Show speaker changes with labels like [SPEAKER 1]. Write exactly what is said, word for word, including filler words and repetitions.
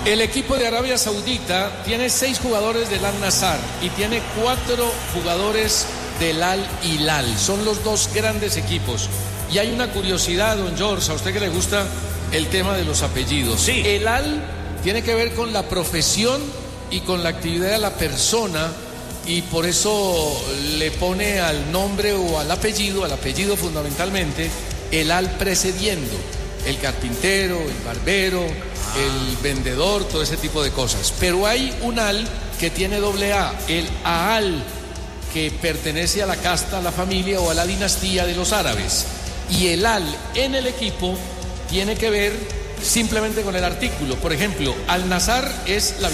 [SPEAKER 1] El equipo de Arabia Saudita tiene seis jugadores del Al-Nassr y tiene cuatro jugadores del Al-Hilal. Son los dos grandes equipos. Y hay una curiosidad, don George, a usted que le gusta el tema de los apellidos.
[SPEAKER 2] Sí.
[SPEAKER 1] El Al tiene que ver con la profesión y con la actividad de la persona, y por eso le pone al nombre o al apellido, al apellido fundamentalmente, el Al precediendo. El carpintero, el barbero, ah. el vendedor, todo ese tipo de cosas. Pero hay un Al que tiene doble A, el Aal, que pertenece a la casta, a la familia o a la dinastía de los árabes. Y el Al en el equipo tiene que ver simplemente con el artículo. Por ejemplo, Al-Nassr es la